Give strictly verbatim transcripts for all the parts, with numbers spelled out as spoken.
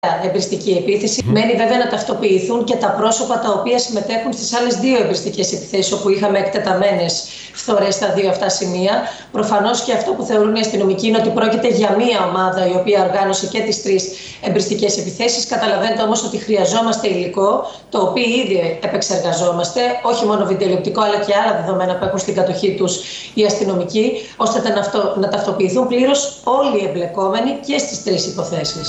εμπριστική επίθεση. Mm. Μένει βέβαια να ταυτοποιηθούν και τα πρόσωπα τα οποία συμμετέχουν στις άλλες δύο εμπριστικές επιθέσεις, όπου είχαμε εκτεταμένες φθορές στα δύο αυτά σημεία. Προφανώς και αυτό που θεωρούν οι αστυνομικοί είναι ότι πρόκειται για μία ομάδα η οποία οργάνωσε και τις τρεις εμπριστικές επιθέσεις. Καταλαβαίνετε όμως ότι χρειαζόμαστε υλικό, το οποίο ήδη επεξεργαζόμαστε, όχι μόνο βιντεοληπτικό αλλά και άλλα δεδομένα που έχουν στην κατοχή τους οι αστυνομικοί, ώστε να, αυτο, να ταυτοποιηθούν πλήρως όλοι οι εμπλεκόμενοι και στις τρεις υποθέσεις.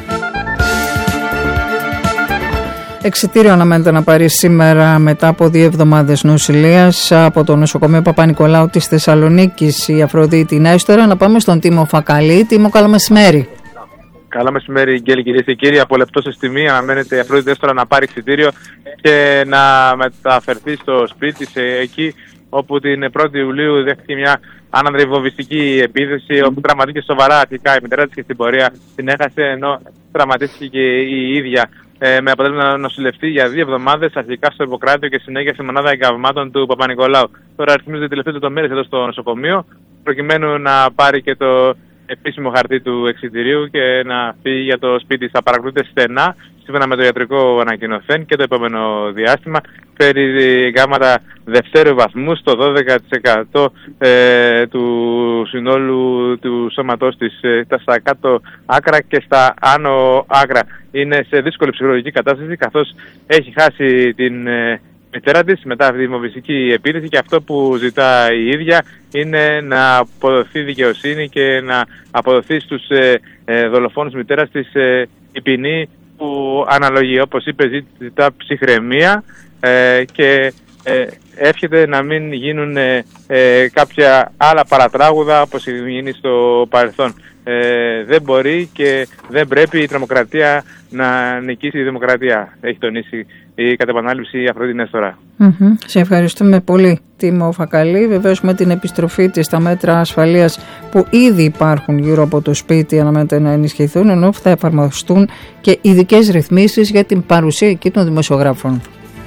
Εξιτήριο αναμένεται να πάρει σήμερα μετά από δύο εβδομάδες νοσηλείας από το νοσοκομείο Παπα-Νικολάου της Θεσσαλονίκης η Αφροδίτη Νέστορα. Να πάμε στον Τίμο Φακαλή. Τίμο, καλό μεσημέρι. Καλό μεσημέρι, Γκέλη, κυρίες και κύριοι. Από λεπτό σε στιγμή αναμένεται η Αφροδίτη Νέστορα να πάρει εξιτήριο και να μεταφερθεί στο σπίτι της, εκεί όπου την πρώτη Ιουλίου δέχτηκε μια άνανδρη βομβιστική επίθεση, όπου τραυματίστηκε σοβαρά αρχικά η μητέρα της και στην πορεία την έχασε, ενώ τραυματίστηκε και η ίδια. Ε, με αποτέλεσμα να νοσηλευτεί για δύο εβδομάδες αρχικά στο Ιπποκράτιο και συνέχεια στη μονάδα εγκαυμάτων του Παπα-Νικολάου. Τώρα αριθμίζονται οι τελευταίες λεπτομέρειες εδώ στο νοσοκομείο, προκειμένου να πάρει και το επίσημο χαρτί του εξιτηρίου και να φύγει για το σπίτι. Θα παρακολουθείται στενά, σύμφωνα με το ιατρικό ανακοινωθέν, και το επόμενο διάστημα. Φέρει γάμματα δευτέρου βαθμού στο δώδεκα τοις εκατό ε, του συνόλου του σώματός της, ε, στα κάτω άκρα και στα άνω άκρα. Είναι σε δύσκολη ψυχολογική κατάσταση, καθώς έχει χάσει την ε, μητέρα της μετά από τη βομβιστική επίθεση, και αυτό που ζητά η ίδια είναι να αποδοθεί δικαιοσύνη και να αποδοθεί στους ε, ε, δολοφόνους μητέρας της ε, η ποινή που αναλογεί. Όπως είπε, ζητά ψυχραιμία ε, και ε, εύχεται να μην γίνουν ε, ε, κάποια άλλα παρατράγουδα όπως έχει γίνει στο παρελθόν. Ε, δεν μπορεί και δεν πρέπει η τρομοκρατία να νικήσει η δημοκρατία, έχει τονίσει η κατ' επανάληψη η Αφροδίτη Νέστορα. Mm-hmm. Σε ευχαριστούμε πολύ, Τίμο Φακαλή. Βεβαίως με την επιστροφή της στα μέτρα ασφαλείας που ήδη υπάρχουν γύρω από το σπίτι αναμένεται να ενισχυθούν, ενώ θα εφαρμοστούν και ειδικές ρυθμίσεις για την παρουσία εκεί των δημοσιογράφων.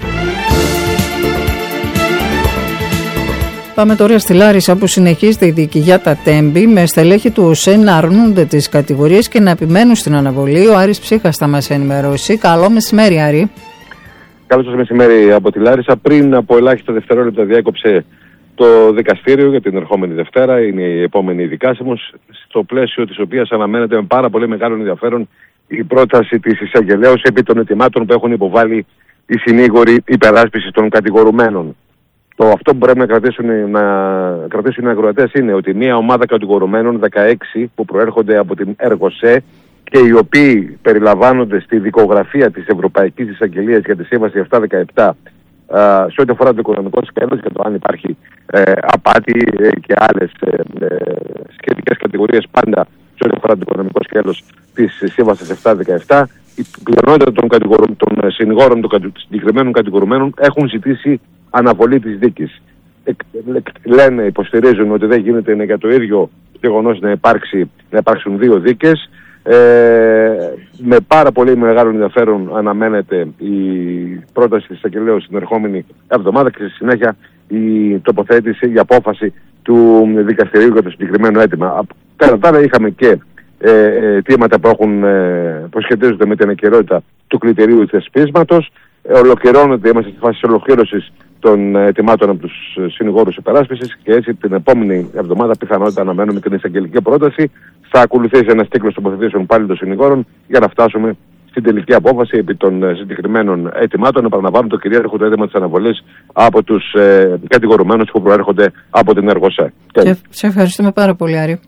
Πάμε τώρα στη Λάρισα, που συνεχίζεται η δίκη για τα Τέμπη, με στελέχη του ΟΣΕ να αρνούνται τις κατηγορίες και να επιμένουν στην αναβολή. Ο Άρης Ψύχας θα μας ενημερώσει. Καλό μεσημέρι, Άρη. Καλό σας μεσημέρι από τη Λάρισα. Πριν από ελάχιστα δευτερόλεπτα διέκοψε το δικαστήριο για την ερχόμενη Δευτέρα. Είναι η επόμενη δικάσιμος, στο πλαίσιο της οποίας αναμένεται με πάρα πολύ μεγάλο ενδιαφέρον η πρόταση της εισαγγελέως επί των ετοιμάτων που έχουν υποβάλει οι συνήγοροι υπεράσπισης των κατηγορουμένων. Το αυτό που πρέπει να κρατήσουν, να κρατήσουν οι ακροατές είναι ότι μια ομάδα κατηγορουμένων δεκαέξι που προέρχονται από την ΕΡΓΟΣΕ και οι οποίοι περιλαμβάνονται στη δικογραφία της Ευρωπαϊκής Εισαγγελίας για τη Σύμβαση επτακόσια δεκαεπτά α, σε ό,τι αφορά το οικονομικό σκέλος και το αν υπάρχει ε, απάτη ε, και άλλες ε, ε, σχετικές κατηγορίες πάντα σε ό,τι αφορά το οικονομικό σκέλος της Σύμβασης επτακόσια δεκαεπτά, η πλειονότητα των, των συνηγόρων των συγκεκριμένων κατηγορουμένων έχουν ζητήσει αναβολή της δίκης. Ε, λένε, υποστηρίζουν ότι δεν γίνεται είναι για το ίδιο γεγονός να, υπάρξει, να υπάρξουν δύο δίκες. Ε, με πάρα πολύ μεγάλο ενδιαφέρον αναμένεται η πρόταση της εισαγγελέως την ερχόμενη εβδομάδα και στη συνέχεια η τοποθέτηση, η απόφαση του δικαστηρίου για το συγκεκριμένο αίτημα. Κατά τα άλλα είχαμε και ε, αιτήματα που, έχουν, ε, που σχετίζονται με την ακεραιότητα του κριτηρίου θεσπίσματος. Ε, ολοκληρώνεται, είμαστε στη φάση της ολοκλήρωσης των αιτημάτων από τους συνηγόρους υπεράσπισης και έτσι την επόμενη εβδομάδα πιθανότητα αναμένουμε την εισαγγελική πρόταση. Θα ακολουθήσει ένας κύκλος τοποθετήσεων πάλι των συνηγόρων για να φτάσουμε στην τελική απόφαση επί των συγκεκριμένων αιτημάτων. Επαναλαμβάνω το κυρίαρχο το αίτημα της αναβολής από τους ε, κατηγορουμένους που προέρχονται από την ΕΡΓΟΣΕ. Και σε ευχαριστούμε πάρα πολύ, Άρη.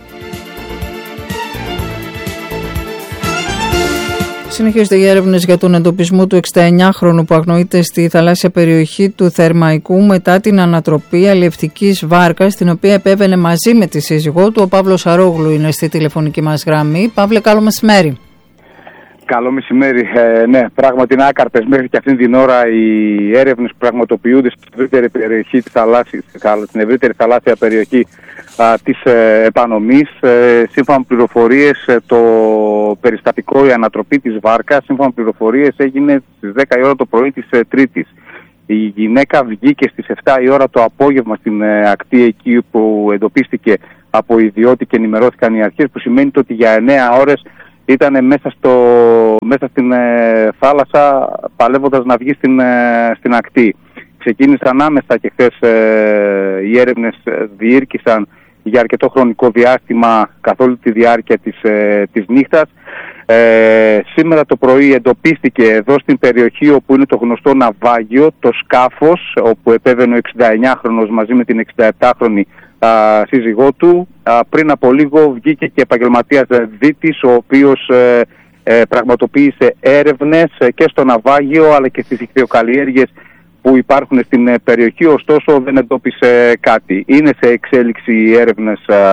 Συνεχίζονται οι έρευνες για τον εντοπισμό του εξηνταεννιάχρονου που αγνοείται στη θαλάσσια περιοχή του Θερμαϊκού μετά την ανατροπή αλλιευτικής βάρκας, την οποία επέβαινε μαζί με τη σύζυγό του. Ο Παύλος Αρόγλου είναι στη τηλεφωνική μας γραμμή. Παύλε, καλό μεσημέρι. Καλό μεσημέρι. Ε, ναι, πράγματι είναι άκαρπες μέχρι και αυτήν την ώρα οι έρευνες που πραγματοποιούνται στην ευρύτερη περιοχή της θαλάσσιας, στην ευρύτερη θαλάσσια περιοχή α, της ε, επανομής. Ε, σύμφωνα με πληροφορίες, ε, το περιστατικό, η ανατροπή της βάρκας, σύμφωνα με πληροφορίες, έγινε στις δέκα η ώρα το πρωί της ε, Τρίτης. Η γυναίκα βγήκε στις επτά η ώρα το απόγευμα στην ε, ακτή εκεί που εντοπίστηκε από ιδιώτη και ενημερώθηκαν οι αρχές, που σημαίνει ότι για εννέα ώρες ήταν μέσα, στο, μέσα στην ε, θάλασσα παλεύοντας να βγει στην, ε, στην ακτή. Ξεκίνησαν άμεσα και χθες ε, οι έρευνες διήρκησαν για αρκετό χρονικό διάστημα καθ' όλη τη διάρκεια της, ε, της νύχτας. Ε, σήμερα το πρωί εντοπίστηκε εδώ στην περιοχή όπου είναι το γνωστό ναυάγιο, το σκάφος όπου επέβαινε ο εξηνταεννιάχρονος μαζί με την εξηνταεπτάχρονη α, σύζυγό του. Α, πριν από λίγο βγήκε και επαγγελματίας δίτης, ο οποίος ε, ε, πραγματοποίησε έρευνες και στο ναυάγιο αλλά και στις ιχθυοκαλλιέργειες που υπάρχουν στην περιοχή, ωστόσο δεν εντόπισε κάτι. Είναι σε εξέλιξη οι έρευνες α,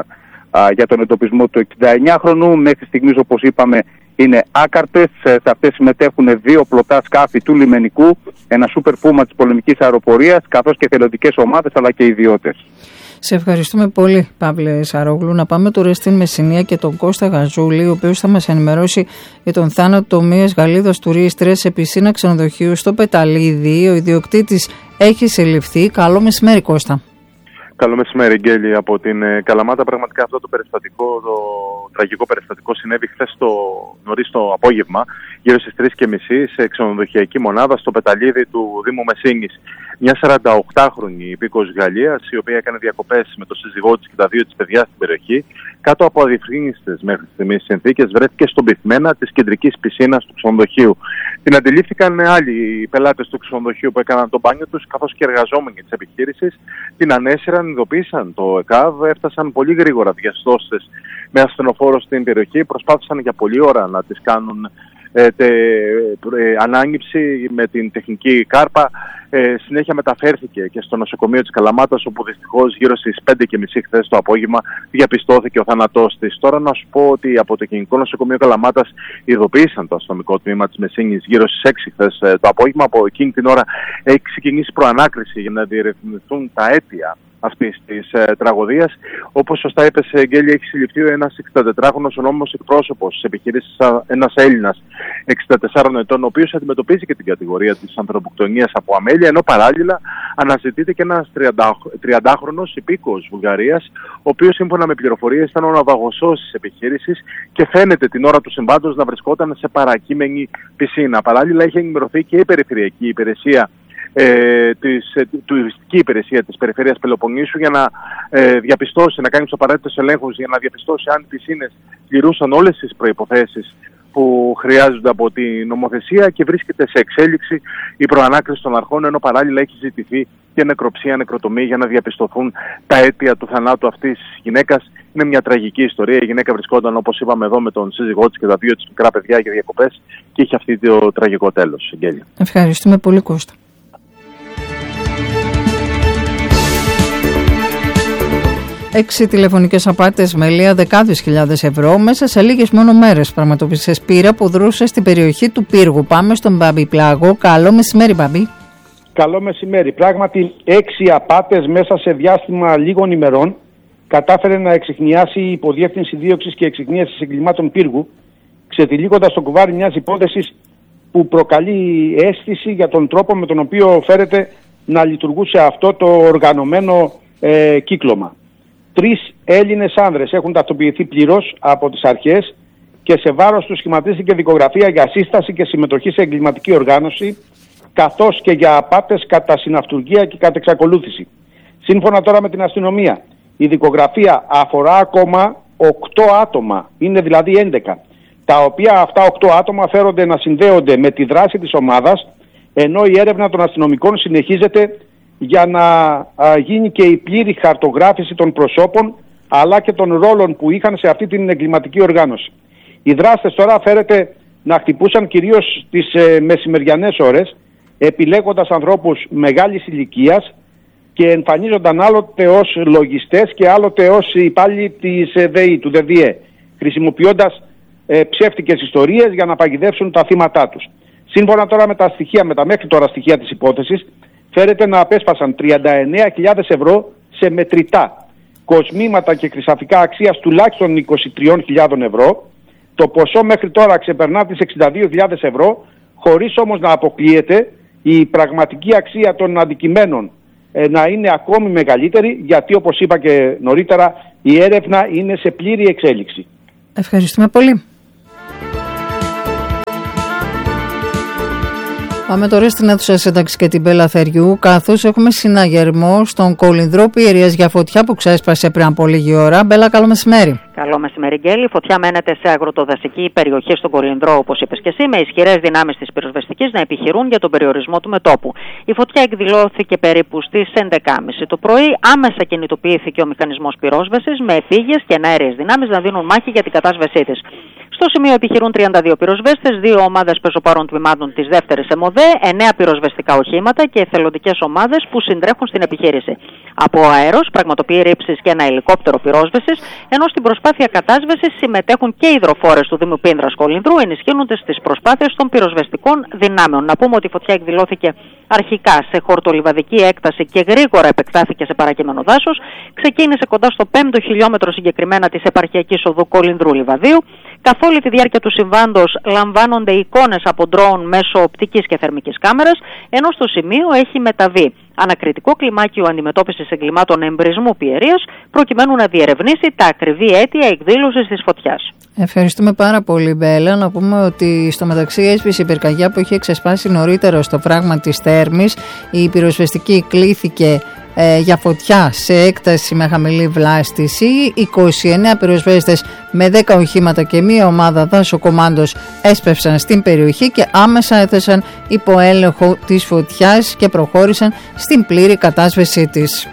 α, για τον εντοπισμό του εξηνταεννιάχρονου. Μέχρι στιγμής, όπως είπαμε, είναι άκαρτες. Σε αυτές συμμετέχουν δύο πλωτά σκάφη του λιμενικού, ένα σούπερ πούμα της πολεμικής αεροπορίας, καθώς και θελοντικές ομάδες αλλά και ιδιώτες. Σε ευχαριστούμε πολύ, Παύλε Σαρόγλου. Να πάμε τώρα στην Μεσσηνία και τον Κώστα Γαζούλη, ο οποίος θα μας ενημερώσει για τον θάνατο μιας Γαλλίδας τουρίστρες σε πισίνα ξενοδοχείου στο Πεταλίδι. Ο ιδιοκτήτης έχει συλληφθεί. Καλό μεσημέρι, Κώστα. Καλό μεσημέρι, Γκέλη, από την Καλαμάτα. Πραγματικά αυτό το περιστατικό, το τραγικό περιστατικό συνέβη χθες το νωρίς το απόγευμα, γύρω στις τρεις και μισή, σε ξενοδοχειακή μονάδα στο Πεταλίδι του Δήμου Μεσίνης. Μια σαρανταοκτάχρονη υπήκοος Γαλλίας, η οποία έκανε διακοπές με τον σύζυγό της και τα δύο της παιδιά στην περιοχή, κάτω από αδιευκρίνιστες μέχρι στιγμής συνθήκες, βρέθηκε στον πυθμένα της κεντρικής πισίνας του ξενοδοχείου. Την αντιλήφθηκαν άλλοι πελάτες του ξενοδοχείου που έκαναν το μπάνιο τους, καθώς και εργαζόμενοι της επιχείρησης. Την ανέσυραν, ειδοποίησαν το ΕΚΑΒ, έφτασαν πολύ γρήγορα διασώστες με ασθενοφόρο στην περιοχή, προσπάθησαν για πολλή ώρα να τις κάνουν ε, τε, ε, ανάγνυψη με την τεχνική κάρπα. Ε, συνέχεια μεταφέρθηκε και στο νοσοκομείο της Καλαμάτας, όπου δυστυχώς γύρω στις πέντε και μισή χθες το απόγευμα διαπιστώθηκε ο θάνατός της. Τώρα να σου πω ότι από το Γενικό Νοσοκομείο Καλαμάτας ειδοποίησαν το αστυνομικό τμήμα της Μεσίνης γύρω στις έξι χθες το απόγευμα. Από εκείνη την ώρα έχει ξεκινήσει προανάκριση για να διερευνηθούν τα αίτια αυτής της ε, τραγωδίας. Όπως σωστά είπες, Γκέλη, έχει συλληφθεί ένας εξηντατετράχρονος ονόμιμος εκπρόσωπος της επιχείρησης, ένας Έλληνας εξήντα τεσσάρων ετών, ο οποίος αντιμετωπίζει και την κατηγορία της ανθρωποκτονίας από αμέλεια, ενώ παράλληλα αναζητείται και ένας τριαντάχρονος υπήκοος Βουλγαρίας, ο οποίος σύμφωνα με πληροφορίες ήταν ο ναυαγοσός της επιχείρησης και φαίνεται την ώρα του συμβάντος να βρισκόταν σε παρακείμενη πισίνα. Παράλληλα έχει ενημερωθεί και η περιφερειακή υπηρεσία Ε, της ε, τουριστική υπηρεσία της Περιφέρειας Πελοποννήσου για να ε, διαπιστώσει, να κάνει τους απαραίτητους ελέγχους για να διαπιστώσει αν οι πισίνες πληρούσαν όλες τις προϋποθέσεις που χρειάζονται από την νομοθεσία, και βρίσκεται σε εξέλιξη η προανάκριση των αρχών, ενώ παράλληλα έχει ζητηθεί και νεκροψία, νεκροτομή για να διαπιστωθούν τα αίτια του θανάτου αυτής της γυναίκας. Είναι μια τραγική ιστορία. Η γυναίκα βρισκόταν, όπως είπαμε, εδώ με τον σύζυγό της και τα δύο της μικρά παιδιά για διακοπές και είχε αυτή το τραγικό τέλος. Ευχαριστούμε πολύ, Κώστα. Έξι τηλεφωνικές απάτες με λία δεκάδες χιλιάδες ευρώ μέσα σε λίγες μόνο μέρες πραγματοποίησε Σπύρα που δρούσε στην περιοχή του Πύργου. Πάμε στον Μπάμπη Πλάγο. Καλό μεσημέρι, Μπάμπη. Καλό μεσημέρι. Πράγματι, έξι απάτες μέσα σε διάστημα λίγων ημερών κατάφερε να εξιχνιάσει η Υποδιεύθυνση Δίωξης και Εξιχνίασης Εγκλημάτων Πύργου, ξετυλίγοντας το κουβάρι μιας υπόθεσης που προκαλεί αίσθηση για τον τρόπο με τον οποίο φέρεται να λειτουργούσε αυτό το οργανωμένο ε, κύκλωμα. Τρεις Έλληνες άνδρες έχουν ταυτοποιηθεί πλήρως από τις αρχές και σε βάρος τους σχηματίστηκε δικογραφία για σύσταση και συμμετοχή σε εγκληματική οργάνωση, καθώς και για απάτες κατά συναυτουργία και κατά εξακολούθηση. Σύμφωνα τώρα με την αστυνομία, η δικογραφία αφορά ακόμα οκτώ άτομα, είναι δηλαδή έντεκα, τα οποία αυτά οκτώ άτομα φέρονται να συνδέονται με τη δράση της ομάδας, ενώ η έρευνα των αστυνομικών συνεχίζεται για να α, γίνει και η πλήρη χαρτογράφηση των προσώπων αλλά και των ρόλων που είχαν σε αυτή την εγκληματική οργάνωση. Οι δράστες τώρα φέρεται να χτυπούσαν κυρίως τις ε, μεσημεριανές ώρες, επιλέγοντας ανθρώπους μεγάλης ηλικίας και εμφανίζονταν άλλοτε ως λογιστές και άλλοτε ως υπάλληλοι της ε, ΔΕΗ, του ΔΕΔΙΕ, χρησιμοποιώντας ε, ψεύτικες ιστορίες για να παγιδεύσουν τα θύματά τους. Σύμφωνα τώρα με τα στοιχεία, με τα μέχρι τώρα στοιχεία της υπόθεσης, φέρεται να απέσπασαν τριάντα εννέα χιλιάδες ευρώ σε μετρητά, κοσμήματα και χρυσαφικά αξίας τουλάχιστον είκοσι τρεις χιλιάδες ευρώ. Το ποσό μέχρι τώρα ξεπερνά τις εξήντα δύο χιλιάδες ευρώ, χωρίς όμως να αποκλείεται η πραγματική αξία των αντικειμένων ε, να είναι ακόμη μεγαλύτερη, γιατί όπως είπα και νωρίτερα η έρευνα είναι σε πλήρη εξέλιξη. Ευχαριστούμε πολύ. Πάμε τώρα στην αίθουσα σύνταξη και την Πελαθεριού, καθώς έχουμε συναγερμό στον Κολυνδρό Πιερίας για φωτιά που ξέσπασε πριν από λίγη ώρα. Μπέλα, καλό μεσημέρι. Καλό μεσημέρι, Γκέλη. Η φωτιά μένεται σε αγροτοδασική περιοχή στον Κολυνδρό, όπως είπες και εσύ, με ισχυρές δυνάμεις της πυροσβεστικής να επιχειρούν για τον περιορισμό του μετόπου. Η φωτιά εκδηλώθηκε περίπου στις έντεκα και μισή το πρωί. Άμεσα κινητοποιήθηκε ο μηχανισμός πυρόσβεσης με εφήγειες και εναέριες δυνάμεις να δίνουν μάχη για την κατάσβεσή της. Στο σημείο επιχειρούν τριάντα δύο πυροσβέστες, δύο ομάδες πεζοπάρων τμήματων της δεύτερης ΕΜΟΔΕ, εννέα πυροσβεστικά οχήματα και εθελοντικές ομάδες που συντρέχουν στην επιχείρηση. Από αέρος πραγματοποιεί ρήψεις και ένα ελικόπτερο πυρόσβεσης, ενώ στην προσπάθεια κατάσβεσης συμμετέχουν και οι υδροφόρες του Δήμου Πίνδρας Κολυνδρού, ενισχύοντας τις προσπάθειες των πυροσβεστικών δυνάμεων. Να πούμε ότι η φωτιά εκδηλώθηκε αρχικά σε χορτολιβαδική έκταση και γρήγορα επεκτάθηκε σε παρακείμενο δάσος. Ξεκίνησε κοντά στο πέμπτο χιλιόμετρο συγκεκριμένα της επαρχιακής οδού Κολυνδρού Λιβαδίου. Καθ' όλη τη διάρκεια του συμβάντος λαμβάνονται εικόνες από ντρόουν μέσω οπτικής και θερμικής κάμερας, ενώ στο σημείο έχει μεταβεί ανακριτικό κλιμάκιο αντιμετώπισης εγκλημάτων εμπρισμού πιερίας, προκειμένου να διερευνήσει τα ακριβή αίτια εκδήλωσης της φωτιάς. Ευχαριστούμε πάρα πολύ, Μπέλα. Να πούμε ότι στο μεταξύ έσπησε η πυρκαγιά που είχε ξεσπάσει νωρίτερα στο φράγμα της Θέρμης. Η πυροσβεστική κλήθηκε ε, για φωτιά σε έκταση με χαμηλή βλάστηση. είκοσι εννέα πυροσβέστες με δέκα οχήματα και μία ομάδα δάσοκομάντος έσπευσαν στην περιοχή και άμεσα έθεσαν υπό έλεγχο της φωτιάς και προχώρησαν στην πλήρη κατάσβεσή της.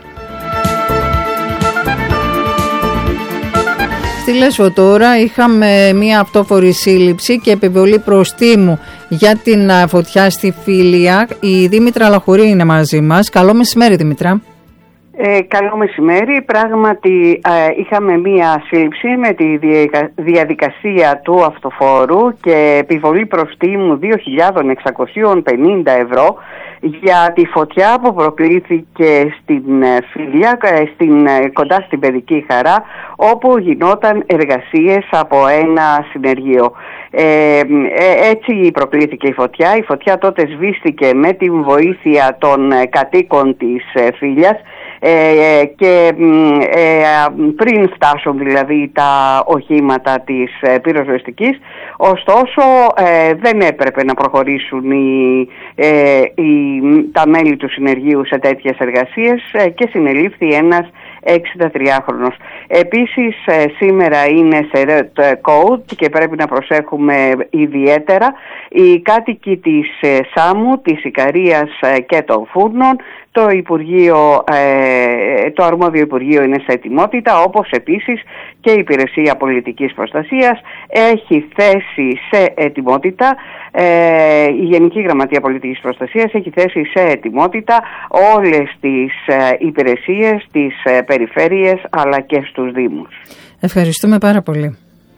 Στη Λέσβο τώρα είχαμε μία αυτόφορη σύλληψη και επιβολή προστίμου για την φωτιά στη Φίλια. Η Δήμητρα Λαχουρή είναι μαζί μας. Καλό μεσημέρι, Δήμητρα. Ε, καλό μεσημέρι. Πράγματι ε, είχαμε μία σύλληψη με τη διαδικασία του αυτοφόρου και επιβολή προστίμου δύο χιλιάδες εξακόσια πενήντα ευρώ για τη φωτιά που προκλήθηκε στην Φίλια, στην, κοντά στην Παιδική Χαρά, όπου γινόταν εργασίες από ένα συνεργείο. Ε, έτσι προκλήθηκε η φωτιά. Η φωτιά τότε σβήστηκε με την βοήθεια των κατοίκων της Φίλιας ε, και ε, πριν φτάσουν δηλαδή τα οχήματα της πυροσβεστικής. Ωστόσο ε, δεν έπρεπε να προχωρήσουν οι, ε, οι, τα μέλη του συνεργείου σε τέτοιες εργασίες ε, και συνελήφθη ένας εξηντατριάχρονος. Επίσης ε, σήμερα είναι σε red code και πρέπει να προσέχουμε ιδιαίτερα οι κάτοικοι της ε, Σάμου, της Ικαρίας ε, και των Φούρνων. Το, Υπουργείο, ε, το αρμόδιο Υπουργείο είναι σε ετοιμότητα, όπως επίσης και η Υπηρεσία Πολιτικής Προστασίας έχει θέσει σε ετοιμότητα, ε, η Γενική Γραμματεία Πολιτικής Προστασίας έχει θέσει σε ετοιμότητα όλες τις ε, υπηρεσίες, τις ε, περιφέρειες αλλά και στους Δήμους. Ευχαριστούμε πάρα πολύ.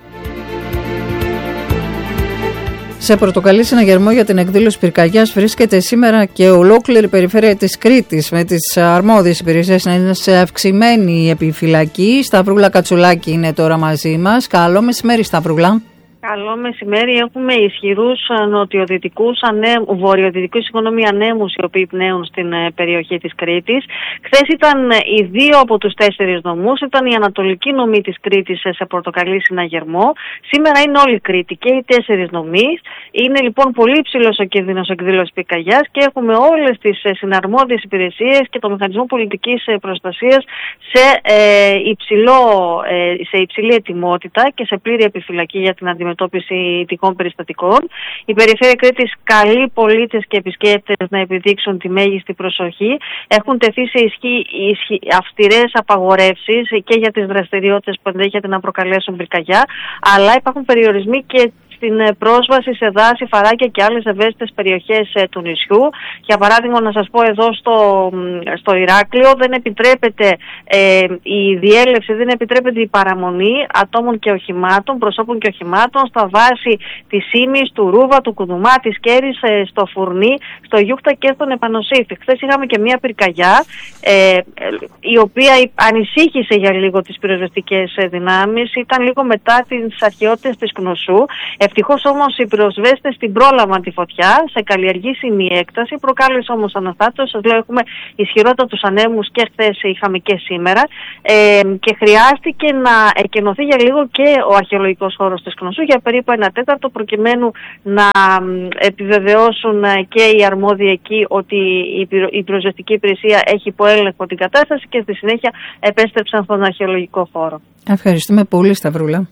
Σε πρωτοκαλή συναγερμό για την εκδήλωση πυρκαγιάς βρίσκεται σήμερα και ολόκληρη περιφέρεια της Κρήτης, με τις αρμόδιες υπηρεσίες να είναι σε αυξημένη επιφυλακή. Σταυρούλα Κατσουλάκη είναι τώρα μαζί μας. Καλό μεσημέρι, Σταυρούλα. Καλό μεσημέρι. Έχουμε ισχυρούς νοτιοδυτικούς, ανέμους, βορειοδυτικούς συγγνώμη, ανέμους οι οποίοι πνέουν στην περιοχή της Κρήτης. Χθες ήταν οι δύο από τους τέσσερις νομούς, ήταν η ανατολική νομή της Κρήτης σε πρωτοκαλή συναγερμό. Σήμερα είναι όλη η Κρήτη και οι τέσσερις νομοί. Είναι λοιπόν πολύ υψηλός ο κίνδυνος εκδήλωσης πυρκαγιάς και έχουμε όλες τις συναρμόδιες υπηρεσίες και το μηχανισμό πολιτικής προστασίας σε, ε, υψηλό, ε, σε υψηλή ετοιμότητα και σε πλήρη επιφυλακή για την αντιμετώπιση τυχών περιστατικών. Η Περιφέρεια Κρήτης καλεί πολίτες και επισκέπτες να επιδείξουν τη μέγιστη προσοχή. Έχουν τεθεί σε ισχύ, ισχύ αυστηρές απαγορεύσεις και για τις δραστηριότητες που ενδέχεται να προκαλέσουν πυρκαγιά, αλλά υπάρχουν περιορισμοί και στην πρόσβαση σε δάση, φαράκια και άλλες ευαίσθητες περιοχές ε, του νησιού. Για παράδειγμα, να σας πω εδώ στο, στο Ηράκλειο δεν επιτρέπεται ε, η διέλευση, δεν επιτρέπεται η παραμονή ατόμων και οχημάτων, προσώπων και οχημάτων στα βάση της Ήμης, του Ρούβα, του Κουδουμά, της Κέρης, ε, στο Φουρνί, στο Γιούχτα και στον Επανοσύφη. Χθες είχαμε και μια πυρκαγιά ε, η οποία ανησύχησε για λίγο τις πυροσβεστικές δυνάμεις. Ήταν λίγο μετά τις αρχαιότητες της Κνωσού. Ευτυχώς όμως οι πυροσβέστες την πρόλαβαν τη φωτιά σε καλλιεργήσιμη έκταση, προκάλεσε όμως αναστάτωση. Σας λέω, έχουμε ισχυρότατους ανέμους και χθες είχαμε και σήμερα ε, και χρειάστηκε να εκενωθεί για λίγο και ο αρχαιολογικός χώρος της Κνωσού για περίπου ένα τέταρτο, προκειμένου να επιβεβαιώσουν και οι αρμόδιοι εκεί ότι η πυροσβεστική υπηρεσία έχει υποέλεγχο την κατάσταση και στη συνέχεια επέστρεψαν στον αρχαιολογικό χώρο. Ευχαριστούμε πολύ, Σταυρούλα.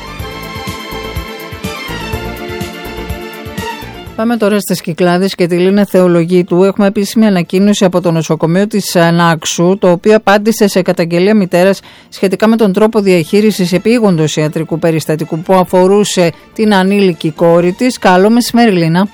Πάμε τώρα στις Κυκλάδες και τη Λίνα Θεολογίτου. Έχουμε επίσημη ανακοίνωση από το νοσοκομείο της Νάξου, το οποίο απάντησε σε καταγγελία μητέρας σχετικά με τον τρόπο διαχείρισης επίγοντος ιατρικού περιστατικού που αφορούσε την ανήλικη κόρη της. Καλό μεσημέρι, Λίνα.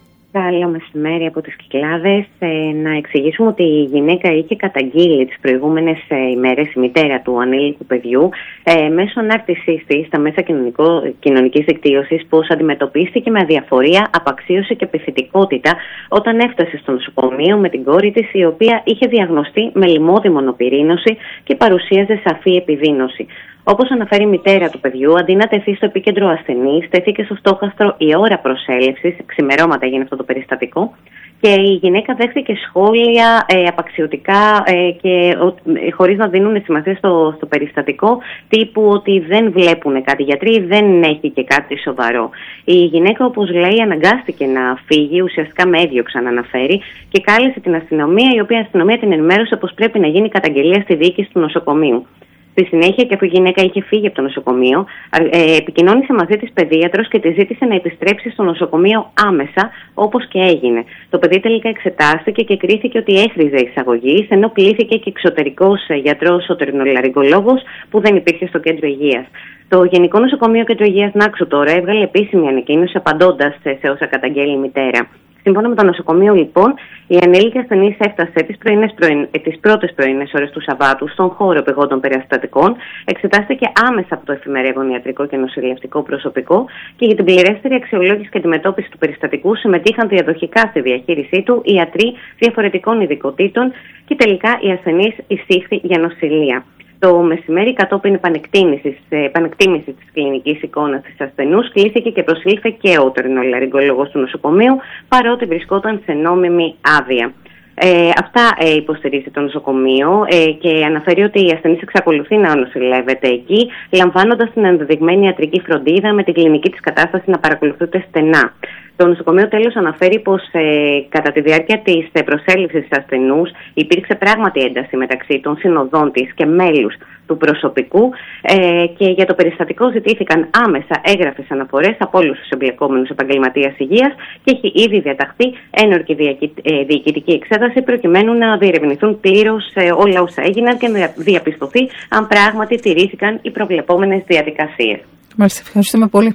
Καλό μεσημέρι από τις Κυκλάδες. Ε, να εξηγήσουμε ότι η γυναίκα είχε καταγγείλει τις προηγούμενες ε, ημέρες, η μητέρα του ανήλικου παιδιού, ε, μέσω ανάρτησής της στα μέσα κοινωνικής δικτύωσης, πως αντιμετωπίστηκε με αδιαφορία, απαξίωση και επιθετικότητα όταν έφτασε στο νοσοκομείο με την κόρη της, η οποία είχε διαγνωστεί με λιμώδη μονοπυρήνωση και παρουσίαζε σαφή επιδείνωση. Όπως αναφέρει η μητέρα του παιδιού, αντί να τεθεί στο επίκεντρο ασθενής, τέθηκε στο στόχαστρο η ώρα προσέλευσης, ξημερώματα έγινε αυτό το περιστατικό, και η γυναίκα δέχθηκε σχόλια ε, απαξιωτικά ε, και ε, χωρίς να δίνουν σημασία στο, στο περιστατικό, τύπου ότι δεν βλέπουν κάτι γιατροί, δεν έχει και κάτι σοβαρό. Η γυναίκα, όπως λέει, αναγκάστηκε να φύγει, ουσιαστικά με έδιωξαν, αναφέρει, και κάλεσε την αστυνομία, η οποία αστυνομία την ενημέρωσε πως πρέπει να γίνει καταγγελία στη διοίκηση του νοσοκομείου. Στη συνέχεια, και αφού η γυναίκα είχε φύγει από το νοσοκομείο, ε, επικοινώνησε μαζί της παιδίατρος και της ζήτησε να επιστρέψει στο νοσοκομείο άμεσα, όπως και έγινε. Το παιδί τελικά εξετάστηκε και κρίθηκε ότι έχριζε εισαγωγής, ενώ κλήθηκε και εξωτερικός γιατρός, οторινολαριγκολόγος, που δεν υπήρχε στο κέντρο υγείας. Το Γενικό Νοσοκομείο Κέντρο Υγείας Νάξου τώρα έβγαλε επίσημη ανακοίνωση απαντώντας σε όσα καταγγέλει η μητέρα. Σύμφωνα με το νοσοκομείο, λοιπόν, η ανήλικη ασθενής έφτασε τις, τις πρώτες πρωινές ώρες του Σαββάτου στον χώρο επιγόντων περιστατικών, εξετάστηκε άμεσα από το εφημερεύον ιατρικό και νοσηλευτικό προσωπικό και για την πληρέστερη αξιολόγηση και αντιμετώπιση του περιστατικού συμμετείχαν διαδοχικά στη διαχείρισή του ιατροί διαφορετικών ειδικοτήτων και τελικά η ασθενής εισήχθη για νοσηλεία. Το μεσημέρι, κατόπιν επανεκτίμησης της κλινικής εικόνας της ασθενούς, κλήθηκε και προσήλθε και ο οторινολαριγκολόγος του νοσοκομείου, παρότι βρισκόταν σε νόμιμη άδεια. Ε, αυτά ε, υποστηρίζει το νοσοκομείο ε, και αναφέρει ότι η ασθενής εξακολουθεί να νοσηλεύεται εκεί, λαμβάνοντας την ενδεδειγμένη ιατρική φροντίδα με την κλινική της κατάσταση να παρακολουθούνται στενά. Το νοσοκομείο τέλος αναφέρει πως ε, κατά τη διάρκεια της ε, προσέλευσης της ασθενούς υπήρξε πράγματι ένταση μεταξύ των συνοδών της και μέλους του προσωπικού ε, και για το περιστατικό ζητήθηκαν άμεσα έγγραφες αναφορές από όλους τους εμπλεκόμενους επαγγελματίες υγείας και έχει ήδη διαταχθεί ένορκη ε, διοικητική εξέταση προκειμένου να διερευνηθούν πλήρως ε, όλα όσα έγιναν και να διαπιστωθεί αν πράγματι τηρήθηκαν οι προβλεπόμενες διαδικασίες. Μάλιστα, ευχαριστούμε πολύ.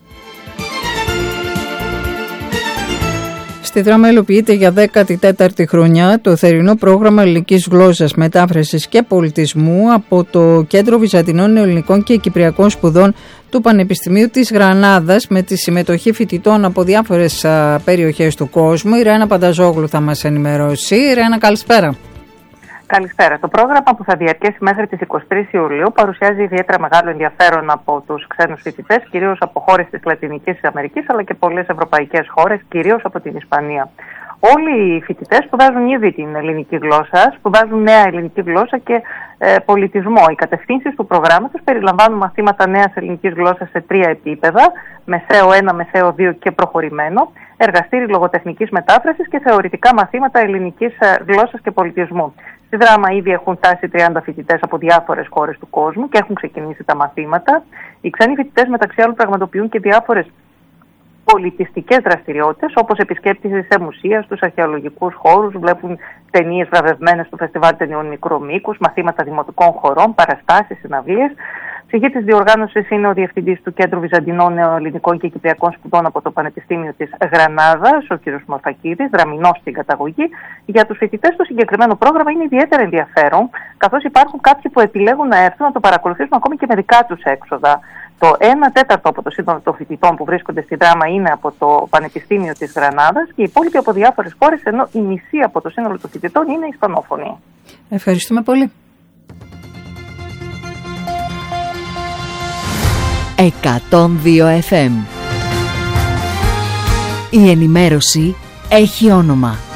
Στη Δράμα υλοποιείται για δέκατη τέταρτη χρονιά το θερινό πρόγραμμα ελληνικής γλώσσας, μετάφρασης και πολιτισμού από το Κέντρο Βυζαντινών Ελληνικών και Κυπριακών Σπουδών του Πανεπιστημίου της Γρανάδας, με τη συμμετοχή φοιτητών από διάφορες α, περιοχές του κόσμου. Η Ρένα Πανταζόγλου θα μας ενημερώσει. Η Ρένα, καλησπέρα. Καλησπέρα. Το πρόγραμμα, που θα διαρκέσει μέχρι τις εικοστή τρίτη Ιουλίου, παρουσιάζει ιδιαίτερα μεγάλο ενδιαφέρον από τους ξένους φοιτητές, κυρίως από χώρες της Λατινικής Αμερικής, αλλά και πολλές ευρωπαϊκές χώρες, κυρίως από την Ισπανία. Όλοι οι φοιτητές σπουδάζουν ήδη την ελληνική γλώσσα, σπουδάζουν νέα ελληνική γλώσσα και ε, πολιτισμό. Οι κατευθύνσεις του προγράμματος περιλαμβάνουν μαθήματα νέας ελληνικής γλώσσας σε τρία επίπεδα, μεσαίο ένα, μεσαίο δύο και προχωρημένο, εργαστήρι λογοτεχνικής μετάφρασης και θεωρητικά μαθήματα ελληνικής γλώσσας και πολιτισμού. Στη Δράμα ήδη έχουν φτάσει τριάντα φοιτητές από διάφορες χώρες του κόσμου και έχουν ξεκινήσει τα μαθήματα. Οι ξένοι φοιτητές, μεταξύ άλλων, πραγματοποιούν και διάφορες πολιτιστικές δραστηριότητες, όπως επισκέπτηση σε μουσεία, στους αρχαιολογικούς χώρους, βλέπουν ταινίες βραβευμένες στο Φεστιβάλ Ταινιών Μικρού Μήκους, μαθήματα δημοτικών χωρών, παραστάσεις, συναυλίες. Ψυχή της διοργάνωσης είναι ο Διευθυντής του Κέντρου Βυζαντινών Ελληνικών και Κυπριακών Σπουδών από το Πανεπιστήμιο της Γρανάδας, ο κ. Μορφακίδης, Δραμηνός στην καταγωγή. Για τους φοιτητές το συγκεκριμένο πρόγραμμα είναι ιδιαίτερα ενδιαφέρον, καθώς υπάρχουν κάποιοι που επιλέγουν να έρθουν να το παρακολουθήσουν ακόμη και με δικά τους έξοδα. Το ένα τέταρτο από το σύνολο των φοιτητών που βρίσκονται στη Δράμα είναι από το Πανεπιστήμιο της Γρανάδας και οι υπόλοιποι από διάφορες χώρες, ενώ η μισή από το σύνολο των φοιτητών είναι ισπανόφωνοι. Ευχαριστούμε πολύ. εκατόν δύο εφ εμ Η ενημέρωση έχει όνομα.